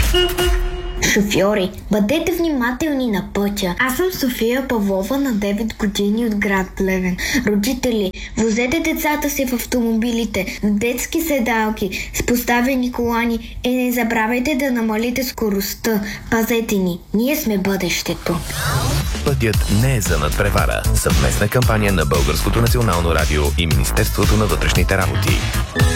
Шофьори, бъдете внимателни на пътя. Аз съм София Павлова, на 9 години, от град Плевен. Родители, возете децата си в автомобилите, в детски седалки, с поставени колани и не забравяйте да намалите скоростта. Пазете ни, ние сме бъдещето. Пътят не е за надпревара. Съвместна кампания на Българското национално радио и Министерството на вътрешните работи.